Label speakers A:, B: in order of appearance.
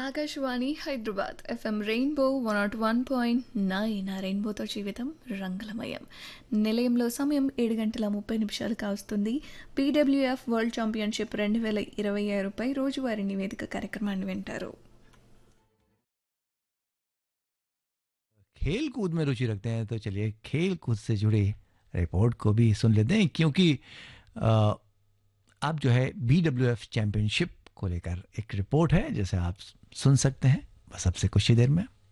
A: Akashvani Hyderabad FM rainbow 101.9 ఆ రెయిన్బోతో జీవితం రంగులమయం. నిలయంలో సమయం 7 గంటల 30 నిమిషాలు కావస్తుంది. పీడబ్ల్యూఎఫ్ వరల్డ్ ఛాంపియన్షిప్ 2026పై రోజువారీ నివేదిక కార్యక్రమాన్ని వింటారు.
B: खेल कूद में रुचि रखते हैं तो चलिए खेल कूद से जुड़े रिपोर्ट को भी सुन लेते हैं क्योंकि अ, आप जो है BWF चैंपियनशिप को लेकर एक रिपोर्ट है जिसे आप सुन सकते हैं बस अब से कुछ ही देर में.